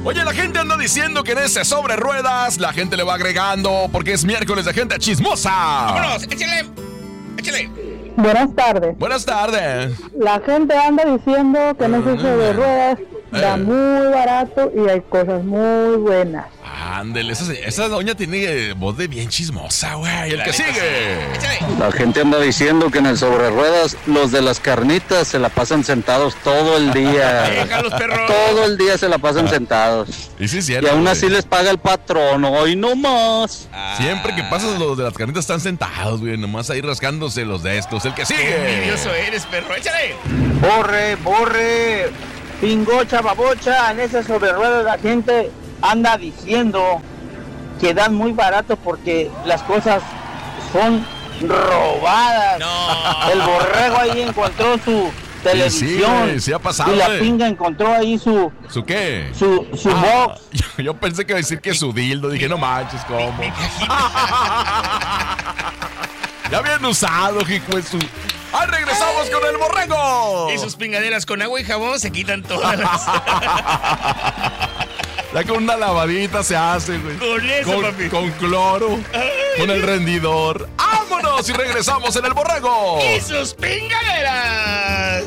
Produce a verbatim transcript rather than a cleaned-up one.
Oye, la gente anda diciendo que en ese sobre ruedas la gente le va agregando porque es miércoles de gente chismosa. ¡Vámonos! ¡Échale! ¡Échale! Buenas tardes. Buenas tardes. La gente anda diciendo que en ese sobre ruedas da Eh. muy barato y hay cosas muy buenas. Ándele, esa, esa doña tiene voz de bien chismosa, güey. El La que neta, sigue. ¡Échale! La gente anda diciendo que en el sobre ruedas los de las carnitas se la pasan sentados todo el día. ¡Déjalos, perros! Todo el día se la pasan sentados. Y sí, es Y cierto. aún güey. así les paga el patrón, hoy no más. Ah. Siempre que pasas los de las carnitas están sentados, güey. Nomás ahí rascándose los de estos. El que ¡Qué sigue. envidioso eres, perro! ¡Échale! Borre, borre, pingocha, babocha, en ese sobre ruedas la gente anda diciendo que dan muy barato porque las cosas son robadas. No. El borrego ahí encontró su televisión sí, sí ha pasado, y la güey. pinga encontró ahí su ¿Su qué? su, su Ah, box. yo, yo pensé que iba a decir que su dildo. Dije, no manches, ¿cómo? Ya bien usado, hijo de su... ¡Ah, regresamos con el borrego! Y sus pingaderas con agua y jabón se quitan todas. Ya con una lavadita se hace, güey. Con eso, con, papi. con cloro, con el rendidor. ¡Vámonos! Y regresamos en el borrego. ¡Y sus pingaderas!